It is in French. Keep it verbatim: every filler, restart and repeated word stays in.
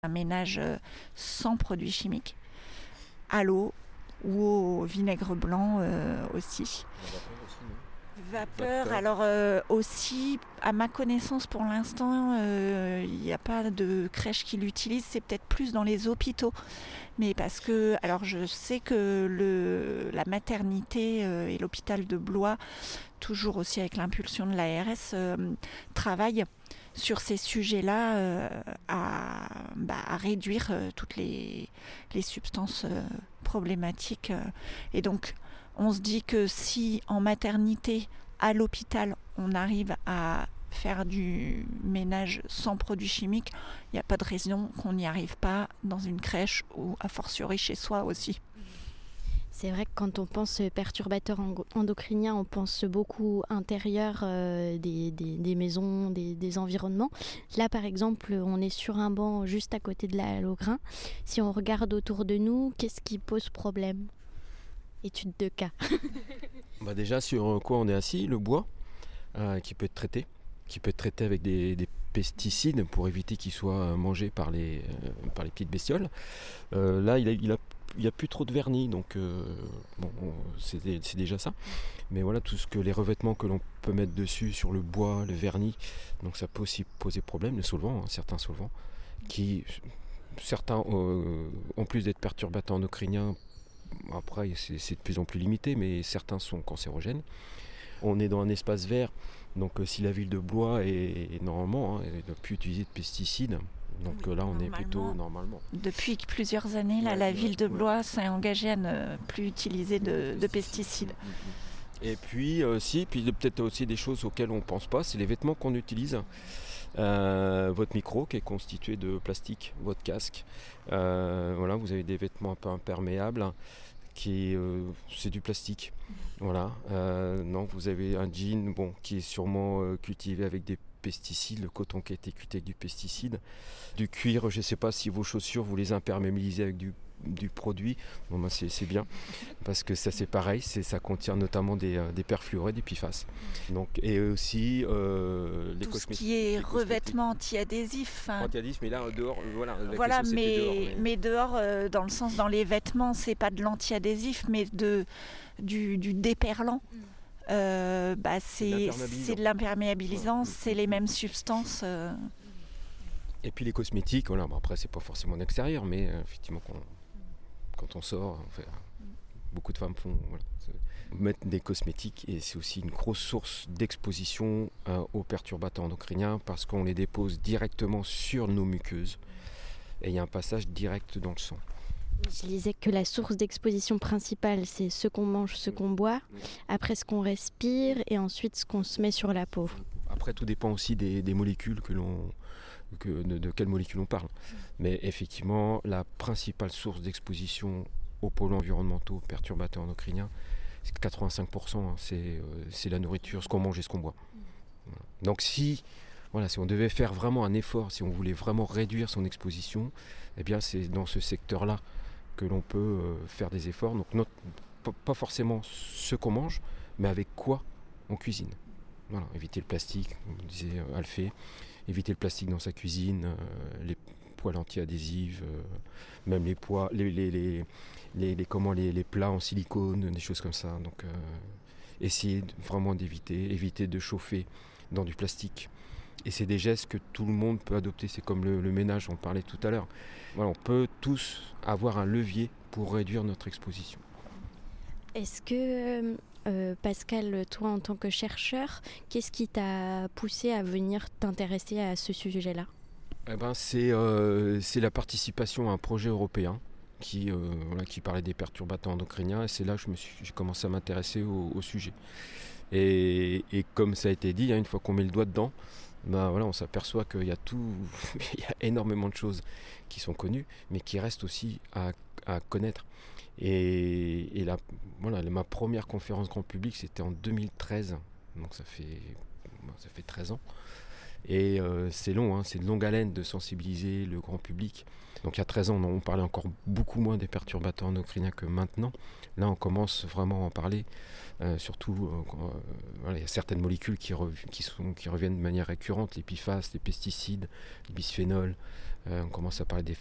un ménage sans produits chimiques, à l'eau ou au vinaigre blanc euh, aussi. Vapeur, Vapeur, alors euh, aussi, à ma connaissance pour l'instant, il euh, n'y a pas de crèche qui l'utilise, c'est peut-être plus dans les hôpitaux. Mais parce que, alors je sais que le, la maternité euh, et l'hôpital de Blois, toujours aussi avec l'impulsion de l'A R S, euh, travaillent sur ces sujets-là euh, à, bah, à réduire euh, toutes les, les substances euh, problématiques. Euh, et donc, on se dit que si en maternité, à l'hôpital, on arrive à faire du ménage sans produits chimiques, il n'y a pas de raison qu'on n'y arrive pas dans une crèche ou a fortiori chez soi aussi. C'est vrai que quand on pense perturbateurs endocriniens, on pense beaucoup intérieur euh, des, des, des maisons, des, des environnements. Là, par exemple, on est sur un banc juste à côté de la halle au grain. Si on regarde autour de nous, qu'est-ce qui pose problème ? Étude de cas. Bah déjà, sur quoi on est assis, le bois, euh, qui peut être traité, qui peut être traité avec des, des pesticides pour éviter qu'il soit mangé par les, euh, par les petites bestioles. Euh, là, il a, il a il n'y a plus trop de vernis, donc euh, bon, c'est, c'est déjà ça. Mais voilà, tout ce que les revêtements que l'on peut mettre dessus sur le bois, le vernis, donc ça peut aussi poser problème. Le solvant, hein, certains solvants, qui, certains, euh, en plus d'être perturbateurs endocriniens, après c'est, c'est de plus en plus limité, mais certains sont cancérogènes. On est dans un espace vert, donc euh, si la ville de Blois est, est normalement, hein, elle ne doit plus utiliser de pesticides. Donc là, on est plutôt normalement. Depuis plusieurs années, là, ouais, la ville de Blois ouais. s'est engagée à ne plus utiliser de, de pesticides. Et puis, euh, si, puis peut-être aussi des choses auxquelles on ne pense pas, c'est les vêtements qu'on utilise. Euh, votre micro qui est constitué de plastique, votre casque. Euh, voilà, vous avez des vêtements un peu imperméables. Qui est, euh, c'est du plastique. Voilà. Euh, non, vous avez un jean, bon, qui est sûrement euh, cultivé avec des pesticides, le coton qui a été cultivé avec du pesticide, du cuir. Je ne sais pas si vos chaussures vous les imperméabilisez avec du, du produit. Bon, ben c'est, c'est bien parce que ça c'est pareil, c'est, ça contient notamment des, euh, des perfluorés, des P F A S. Donc et aussi euh, les tout cosmétiques. Ce qui est revêtement anti-adhésif. Hein. Anti-adhésif, mais là dehors, voilà. Voilà, mais dehors, mais... mais dehors, euh, dans le sens dans les vêtements, c'est pas de l'anti-adhésif, mais de du, du déperlant. Mm. Euh, bah, c'est, c'est de l'imperméabilisant, ouais. c'est les mêmes substances. Euh... Et puis les cosmétiques, voilà, bon, après c'est pas forcément en extérieur, mais euh, effectivement quand, quand on sort, on fait, beaucoup de femmes font voilà, mettre des cosmétiques et c'est aussi une grosse source d'exposition euh, aux perturbateurs endocriniens parce qu'on les dépose directement sur nos muqueuses et il y a un passage direct dans le sang. Je disais que la source d'exposition principale, c'est ce qu'on mange, ce qu'on boit, après ce qu'on respire et ensuite ce qu'on se met sur la peau. Après, tout dépend aussi des, des molécules que l'on, que, de, de quelles molécules on parle. Mais effectivement, la principale source d'exposition aux polluants environnementaux, perturbateurs endocriniens, c'est quatre-vingt-cinq pour cent, hein, c'est, euh, c'est la nourriture, ce qu'on mange et ce qu'on boit. Voilà. Donc si... Voilà, si on devait faire vraiment un effort, si on voulait vraiment réduire son exposition, eh bien c'est dans ce secteur-là que l'on peut euh, faire des efforts. Donc notre, pas forcément ce qu'on mange, mais avec quoi on cuisine. Voilà, éviter le plastique, comme disait euh, Alphée, éviter le plastique dans sa cuisine, euh, les poêles anti-adhésives, euh, même les poids, les, les, les, les, les, comment, les, les plats en silicone, des choses comme ça. Donc euh, essayer vraiment d'éviter, éviter de chauffer dans du plastique. Et c'est des gestes que tout le monde peut adopter. C'est comme le, le ménage, on parlait tout à l'heure. Voilà, on peut tous avoir un levier pour réduire notre exposition. Est-ce que, euh, Pascal, toi en tant que chercheur, qu'est-ce qui t'a poussé à venir t'intéresser à ce sujet-là ? Eh ben, c'est, euh, c'est la participation à un projet européen qui, euh, voilà, qui parlait des perturbateurs endocriniens. Et c'est là que je me suis, j'ai commencé à m'intéresser au, au sujet. Et, et comme ça a été dit, hein, une fois qu'on met le doigt dedans, ben voilà, on s'aperçoit qu'il y a tout, il y a énormément de choses qui sont connues, mais qui restent aussi à, à connaître. Et, et la, voilà, ma première conférence grand public, c'était en deux mille treize, donc ça fait, ça fait treize ans. Et euh, c'est long, hein, c'est de longue haleine de sensibiliser le grand public. Donc il y a treize ans, on parlait encore beaucoup moins des perturbateurs endocriniens que maintenant. Là, on commence vraiment à en parler. Euh, surtout, euh, euh, voilà, il y a certaines molécules qui, rev- qui, sont, qui reviennent de manière récurrente, les P F A S, les pesticides, les bisphénols, Euh, on commence à parler des